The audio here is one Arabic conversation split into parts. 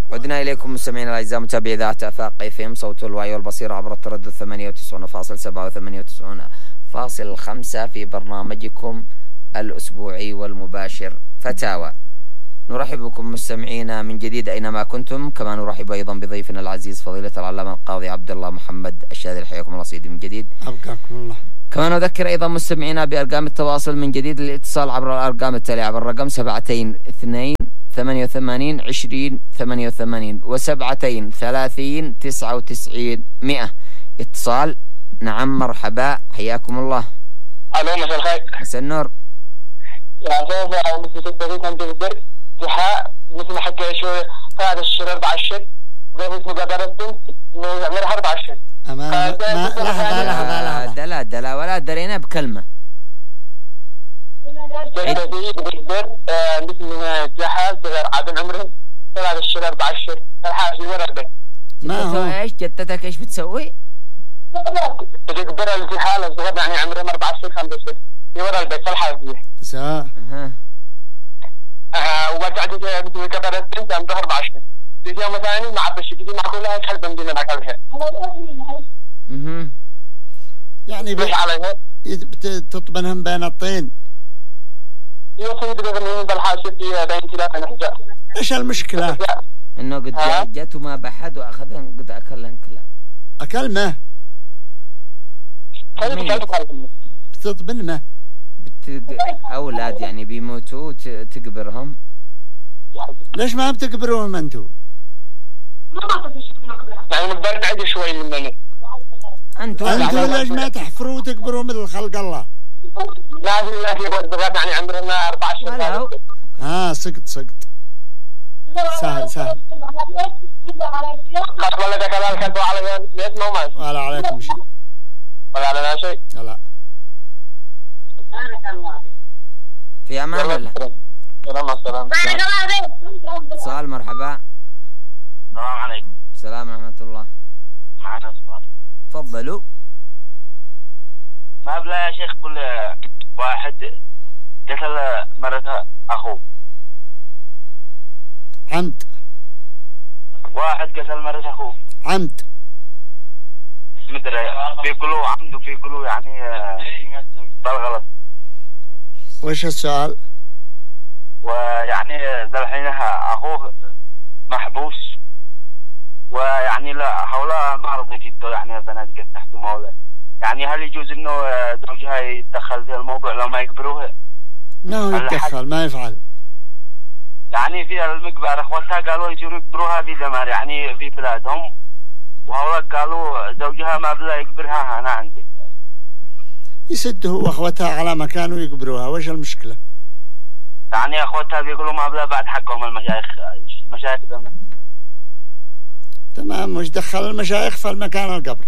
عدنا إليكم مستمعينا الأعزاء متابعي إذاعة آفاق FM صوت الوعي والبصيرة عبر التردد 98.7 و98.5 في برنامجكم الأسبوعي والمباشر فتاوى. نرحب بكم مستمعينا من جديد أينما كنتم، كما نرحب أيضا بضيفنا العزيز فضيلة العلامة القاضي عبد الله محمد الشاذلي. حياكم الله سيدي من جديد. أبقاكم الله. كما نذكر أيضا مستمعينا بأرقام التواصل من جديد للاتصال عبر الأرقام التالية: عبر الرقم 72 88 20 88 و7 30 99 100. اتصال. نعم مرحبا، حياكم الله. الو مساء الخير. مساء النور. يا شيخ مثل تدريس عند الدرس انتحاء مثل ما حكى شويه هذا الشهر 14 زي اسمه قدرت نعملها 14 أمام لا دلا ولا درينا بكلمة. مثل انتحاء عدم عمرهم هذا الشهر 14 الحاج ورا البيت. ما هو ايش جدتك ايش بتسوي؟ تكبر الانتحاء الصغير يعني عمرهم 14 15 في ورا البيت الحاج. سا وبعد مثل كبرت بنت عمرها 14 في يوم ثاني مع بشكل مع كلها كلب مدينة مع كلها. يعني مش عليها تطبنهم بين الطين. يوصل تقدر بالحاسب في بين ثلاثة نحجة. إيش المشكلة؟ إنه قد جات وما بحد وأخذن قد أكلن كلاب. أكلمه. بتطبنمه. أولاد يعني بيموتوا تقبرهم. ليش ما بتقبروهم أنتوا؟ يعني نقدر نعد شوي منه. أنتوا ليش ما تحفروا وتقبروا مثل خلق الله؟ لازم يعني عمرنا 14 سقط سهل خاص ولا ده كلام كتبوا على اسمه وما ولا عليكم شيء ولا علينا شيء. لا في أمان الله. السلام. سؤال. مرحبا. السلام عليكم. السلام ورحمة الله. معنا سؤال. تفضلوا. ما بلا يا شيخ كل واحد قتل مرته أخوه عمد. واحد قتل مرته أخوه عمد. مدري بيقولوا عمد وبيقولوا يعني بالغلط. وش السؤال؟ ويعني ذا الحين أخوه محبوس ويعني لا هؤلاء ما رضوا يجدوا يعني بنات تحت موله. يعني هل يجوز انه زوجها يتدخل في الموضوع لو ما يقبروها؟ يتدخل ما يفعل. يعني في المقبرة اخوتها قالوا يجوا يقبروها في دمار يعني في بلادهم وهؤلاء قالوا زوجها ما بلا يقبرها هنا عندي. يسده هو اخوتها على مكان ويقبروها، وش المشكلة؟ يعني اخوتها بيقولوا ما بلا بعد حقهم المشايخ دمار. تمام، مش دخل المشايخ في المكان القبر.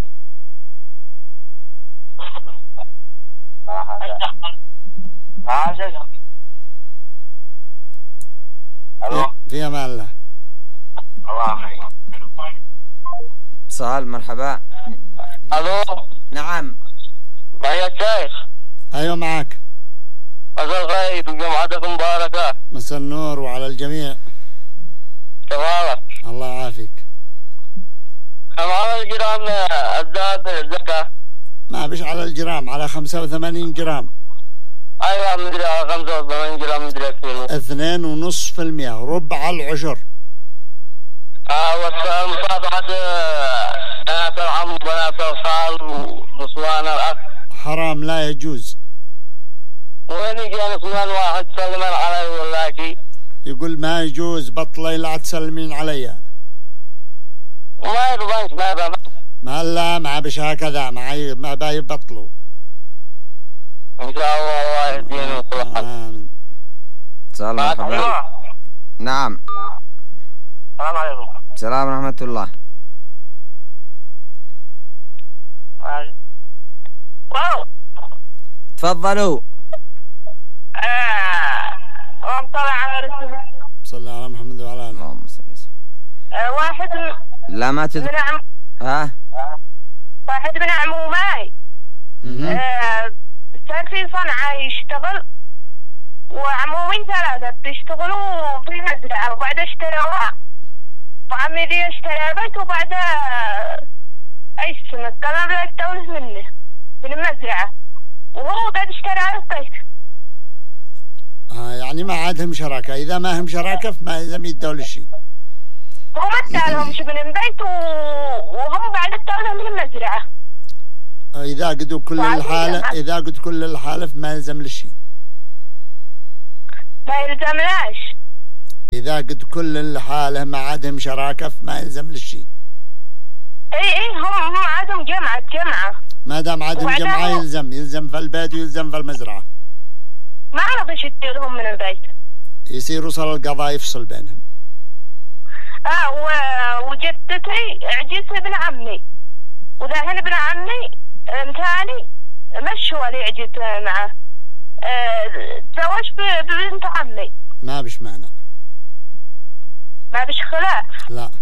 الو في امان الله. الله. اتصال. مرحبا. الو. نعم. معي الشيخ. ايوه معك. مساء الخير وجمعتكم مباركة. مساء النور وعلى الجميع. تبارك الله يعافيك. كم على الجرام الذهب الزكاة؟ ما بش على الجرام، على 85 جرام. ايوه مدري على 85 جرام مدري كيلو. 2.5% ربع العشر. والمصافحة بنات العم وبنات الخال ونسوان الأخ حرام لا يجوز. وين يجي نسوان واحد تسلمين علي ولا شيء؟ يقول ما يجوز، بطلي لا تسلمين علي. ما يرضى ما بش هكذا، ما بايبطلوا ان شاء الله يهدينا ويصلح. آمين. اتصال. مرحبا. نعم. السلام عليكم. السلام ورحمة الله. واو. تفضلوا. طلع على رسول صلى على محمد وعلى آله. اللهم صل وسلم. واحد لا ما تذكر. واحد من عموماي صار في صنعاء يشتغل وعمومي 3 بيشتغلوا في مزرعة وبعد اشتروها عمي دي اشترى بيت وبعدها اي سنة كان لا يتجوز مني من المزرعة وهو قاعد اشترى على البيت. يعني ما عادهم شراكة. إذا ما هم شراكة فما لازم يدوا شيء. هو ما ادالهمش من البيت وهم بعد ادالهم من المزرعة. إذا قدوا كل الحالة فما يلزم للشيء. ما يلزمناش. إذا قد كل الحالة ما عادهم شراكة فما يلزم للشيء. اي هم عادهم جمعة. ما دام عادهم جمعة يلزم في البيت ويلزم في المزرعة. ما رضيش يديلهم من البيت. يصير وصل القضاء يفصل بينهم. وجدتي عجزت ابن عمي وذاهن ابن عمي انتاني مشوا لي عجزت معه. تزوج ببنت عمي. ما بش مانع. ما بش خلاف. لا.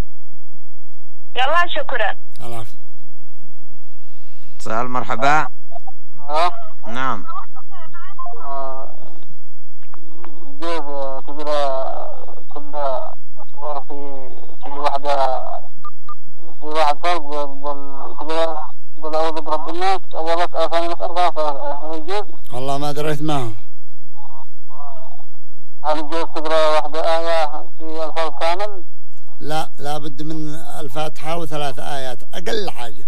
يلا شكرا. العفو. اتصال مرحبا. نعم. جوز كلها صور في واحد فرق قل أعوذ برب الناس أولك آثاني مسألة يجوز. والله ما دريت معه. هل يجوز تقرأ واحدة آية في الفرق كامل؟ لا بد من الفاتحة و3 آيات أقل حاجة.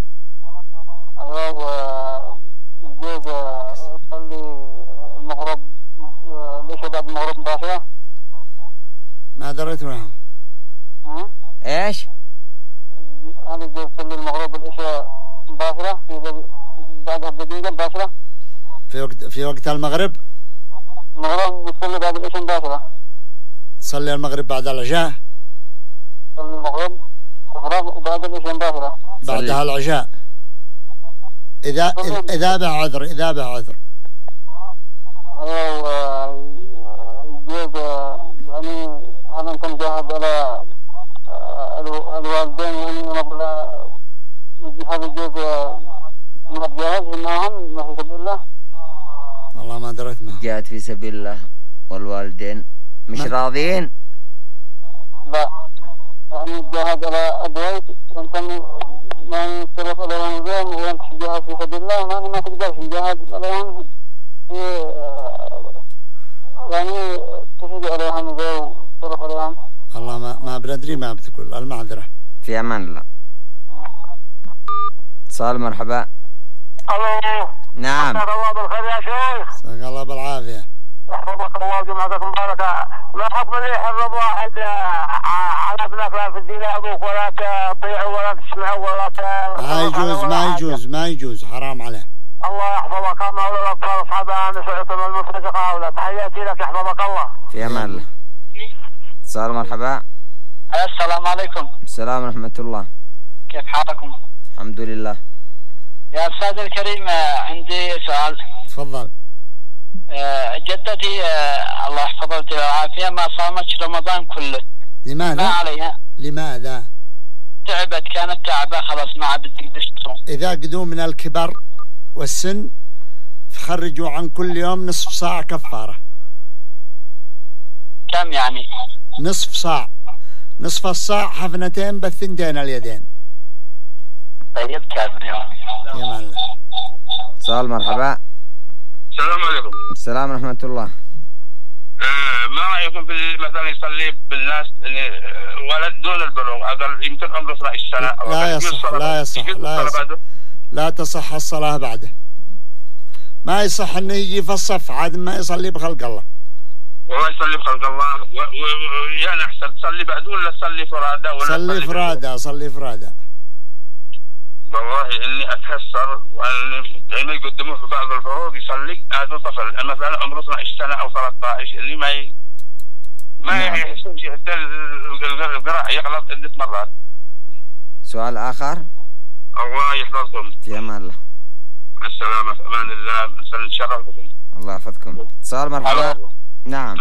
يجوز تصلي المغرب ليش بعد المغرب مباشرة؟ ما دريت معه. ايش؟ هل يجوز تصلي المغرب والعشاء مباشرة بعدها بدقيقة مباشرة؟ في وقت المغرب بتصلي بعد العشاء مباشرة. تصلي المغرب بعد العشاء. تصلي المغرب وبعد العشاء مباشرة. بعدها العشاء. إذا به عذر. يجوز يعني هل أنت مجاهد على الوالدين يعني هل يجوز ما تجاهد معهم ما في سبيل الله؟ والله ما دريت معهم. جاهد في سبيل الله والوالدين مش راضيين؟ لا يعني تجاهد على أبويك أنت ما يصرف عليهم زين وأنت تجاهد في سبيل الله وأنا ما تقدرش تجاهد عليهم يعني تفيد عليهم زين وتصرف عليهم. والله ما بندري ما بتقول. المعذرة. في أمان الله. اتصال مرحبا. الو. نعم. مساك الله بالخير يا شيخ. مساك الله بالعافية. يحفظك الله وجمعتك مباركة. ما حكم اللي يحرض واحد على ابنك لا تدين ابوك ولا تطيعه ولا تسمعه ولا ما يجوز حرام عليه. الله يحفظك. ما أولى الأطفال أصحابها نسعتم المفرجة هؤلاء. تحياتي لك يحفظك الله. في أمان الله. اتصال مرحبا. السلام عليكم. السلام ورحمة الله. كيف حالكم؟ الحمد لله. يا أستاذ الكريم عندي سؤال. تفضل. جدتي الله يحفظها بالعافية ما صامتش رمضان كله. لماذا؟ ما عليها. لماذا؟ تعبت كانت تعبة خلاص ما عاد تقدر تصوم. إذا قدوا من الكبر والسن فخرجوا عن كل يوم نصف ساعة كفارة. كم يعني؟ نصف ساعة. نصف الساعة حفنتين بالثنتين اليدين. طيب كامل يا الله. اتصال مرحبا. السلام عليكم. السلام ورحمة الله. ما رأيكم في مثلا يصلي بالناس ولد دون البلوغ أقل يمكن عمره 12 سنة؟ لا يصح. لا تصح الصلاة بعده. ما يصح انه يجي في الصف عاد ما يصلي بخلق الله. والله يصلي بخلق الله يعني احسن تصلي بعد ولا تصلي فرادى صلي فرادى. والله اني اتحسر واني يقدموه في بعض الفروض يصلي هذا طفل مثلا عمره 12 سنة او 13 اللي ما يحسنش حتى القراءة يغلط عدة مرات. سؤال آخر. الله يحفظكم. في أمان الله. مع السلامة. في أمان الله. نتشرف بكم. الله يحفظكم. اتصال مرحبا. نعم.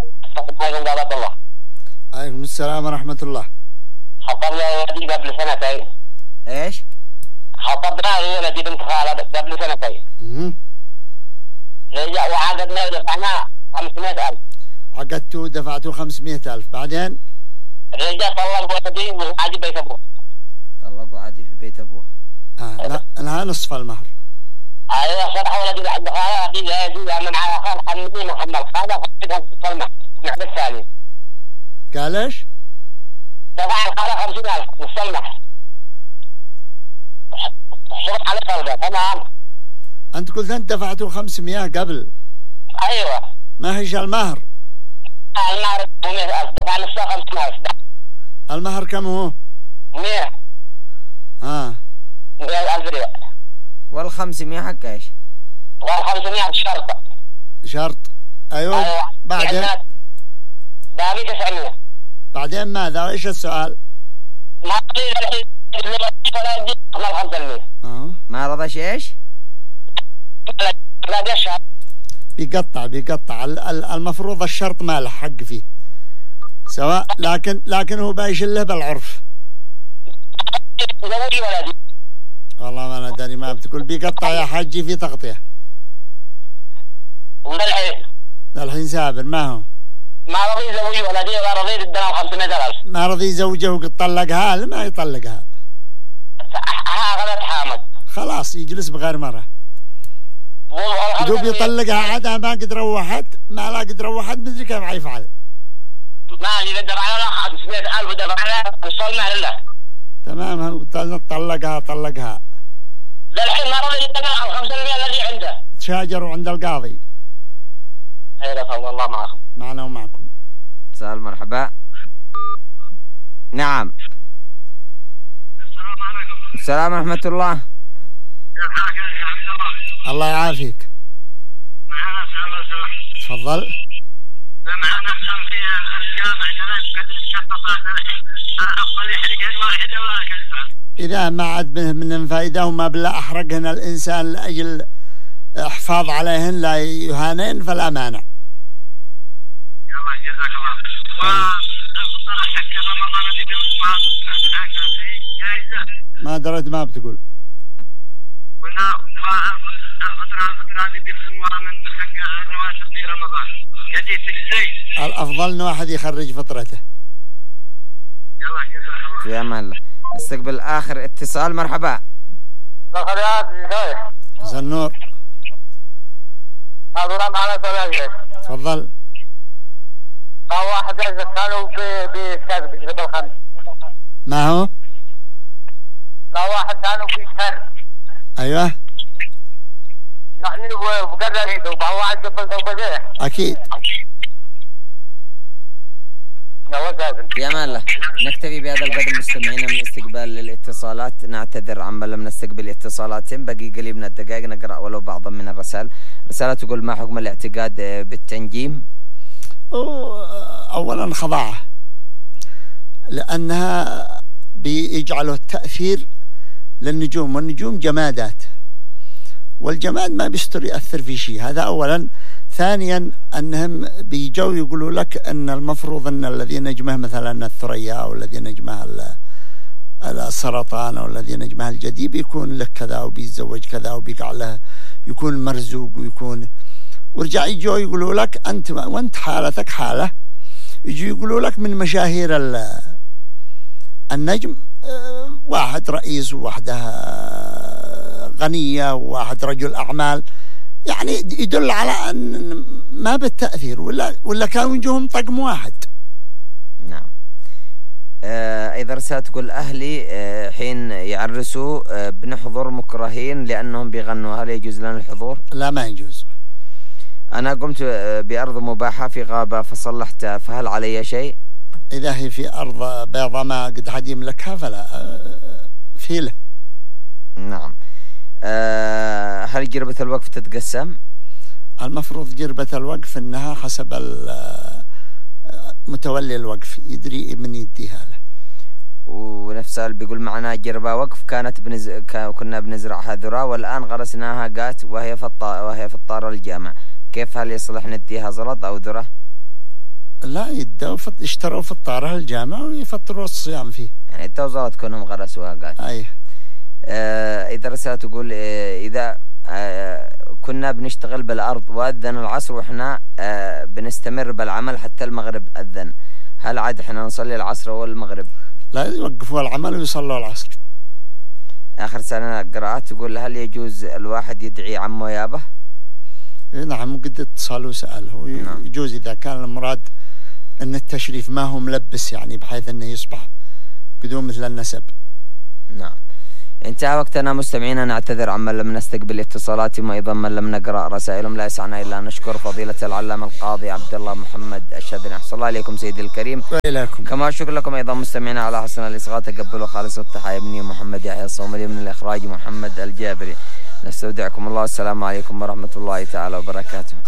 عليكم السلام ورحمة الله. حطبنا ولدي قبل سنتين. ايش؟ حطبنا ولدي بنت خالد قبل سنتين. رجع وعقدنا ودفعنا 500,000. عقدتوا ودفعتوا 500,000 بعدين؟ الرجال طلقوا ولدي وعادي بيت ابوه. طلقوا عادي في بيت ابوه. لا لها نصف المهر. ايوه صراحه ولدي بعد خالها دي من على خال حمدي محمد خالها فقدها نصف المهر. النحل الثاني. قال ايش؟ دفع الخالة 50,000 نصف المهر. حصلت على طلقة تمام. انت قلت انت دفعتوا 500 قبل. ايوه. ما هيش المهر. المهر 100,000 دفع نصها 50,000. المهر كم هو؟ 100. 100,000 ريال. وال500 حق ايش؟ وال500 شرطة. شرط. ايوه. بعدين باقي 900. بعدين ماذا؟ ايش السؤال؟ ما قيل الحين ولا يجي قبل 5%. ما رضاش ايش؟ لا الشهر بيقطع المفروض الشرط ما له حق فيه سواء، لكن هو بايشله بالعرف. زوجي ولدي والله ما انا داري، ما بتقول بيقطع يا حجي في تغطيه. الحين سابر ما هو ما رضي زوجي ولدي ولا رضي الدنيا 500,000. ما رضي زوجه وقد طلقها ما يطلقها. غلط حامد خلاص يجلس بغير مرة. يدوب يطلقها عادها ما قد روحت، ما لا قد روحت مدري كيف حيفعل. ما إذا دفع لها 500,000 ودفع لها نصف المهر له. تمام طلقها. للحين ما رضي يدفع 500 الذي عنده. تشاجروا عند القاضي. خيرك الله معكم. معنا ومعكم. سال مرحبا. نعم. السلام عليكم. السلام ورحمة الله. كيف حالك يا عبد الله؟ الله يعافيك. معنا سؤال لو سمحت. تفضل. معنا كان في الجامع جلس قد شفت صلاة أفضل يحرقهن واحدة ولا كذا. إذا ما عاد من فائدة وما بلا أحرقهن الإنسان لأجل إحفاظ عليهن لا يهانين فلا مانع. يلا جزاك الله. والفطر حق رمضان اللي بيصومها جائزة. ما دريت ما بتقول. قلنا الفطر اللي بيصومها من حق الرواتب في رمضان كدي تجزي. الأفضل إن واحد يخرج فطرته. يلا جزاك الله. في أمان الله. نستقبل آخر اتصال. مرحبا. زنور. تفضل. واحد كانوا بسرب بجبل الخمس. ما هو؟ لا واحد كانوا بسرب. أيوه. نحن وقررين وبواحد قبل توبته. أكيد. في أمان الله. نكتفي بهذا القدر مستمعينا من استقبال الاتصالات. نعتذر عما لم نستقبل اتصالاتهم. بقي قليل من الدقائق نقرأ ولو بعضا من الرسائل. رسالة تقول: ما حكم الاعتقاد بالتنجيم؟ أولا خضاعة، لأنها بيجعله التأثير للنجوم، والنجوم جمادات، والجماد ما بيستر يأثر في شيء. هذا أولا. ثانيا أنهم بيجوا يقولوا لك أن المفروض أن الذي نجمه مثلا الثريا أو الذي نجمه السرطان أو الذي نجمه الجدي بيكون لك كذا وبيتزوج كذا وبيقع له يكون مرزوق ويكون، ورجع يجوا يقولوا لك أنت وأنت حالتك حالة، يجوا يقولوا لك من مشاهير النجم واحد رئيس وواحدة غنية وواحد رجل أعمال، يعني يدل على أن ما بالتأثير، ولا كانوا وجوههم طقم واحد. نعم. أيضا رسالة تقول: أهلي حين يعرسوا بنحضر مكرهين لأنهم بيغنوا، هل يجوز لنا الحضور؟ لا ما يجوز. أنا قمت بأرض مباحة في غابة فصلحتها، فهل علي شيء؟ إذا هي في أرض بيضاء ما قد حد يملكها فلا في له. نعم. هل جربة الوقف تتقسم؟ المفروض جربة الوقف أنها حسب متولي الوقف يدري من يديها له. ونفس اللي بيقول معنا جربة وقف كانت كنا بنزرعها ذرة والآن غرسناها قات وهي في الطار الجامع، كيف هل يصلح نديها زلط أو ذرة؟ لا اشتروا في الطارة الجامع ويفطروا الصيام فيه. يعني انت وزلط كونهم غرسوها قات. أيه. إذا رسالة تقول: إذا كنا بنشتغل بالأرض وأذن العصر وإحنا بنستمر بالعمل حتى المغرب أذن، هل عاد احنا نصلي العصر والمغرب؟ لا، يوقفوا العمل ويصلوا العصر. آخر سنة قراءات تقول هل يجوز الواحد يدعي عمه ويابه؟ نعم، قد اتصال وسأله. نعم. يجوز إذا كان المراد أن التشريف ما هو ملبس، يعني بحيث أنه يصبح بدون مثل النسب. نعم. انتهى وقتنا مستمعينا، نعتذر عمن لم نستقبل اتصالاتهم وأيضا من لم نقرأ رسائلهم. لا يسعنا إلا أن نشكر فضيلة العلامة القاضي عبد الله محمد الشاذلي. أحسن الله إليكم سيدي الكريم. وإليكم. كما شكر لكم أيضا مستمعينا على حسن الإصغاء. تقبلوا خالص التحايا مني محمد يحيى الصومالي، من الإخراج محمد الجابري. نستودعكم الله، السلام عليكم ورحمة الله تعالى وبركاته.